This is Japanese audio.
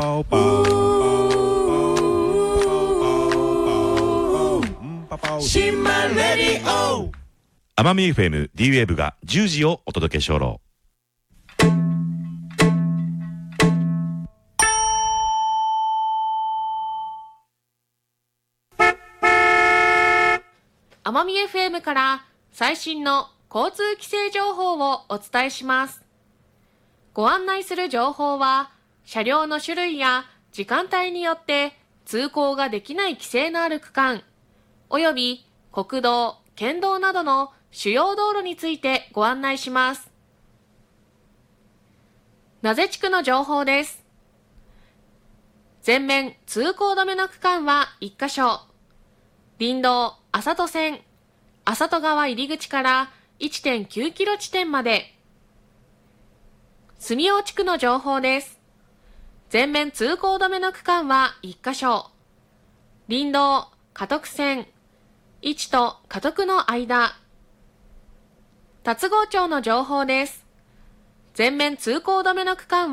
シンマレディオ奄美 FM D-Wave が10時をお届けしょろう。 奄美 FM から最新の交通規制情報をお伝えします。ご案内する情報は、車両の種類や時間帯によって通行ができない規制のある区間、および国道、県道などの主要道路についてご案内します。名瀬地区の情報です。全面通行止めの区間は1カ所。林道麻戸線、麻戸川入り口から 1.9 キロ地点まで。住尾地区の情報です。全面通行止めの区間は1カ所。林道嘉徳線、市と嘉徳の間。龍郷町の情報です。全面通行止めの区間は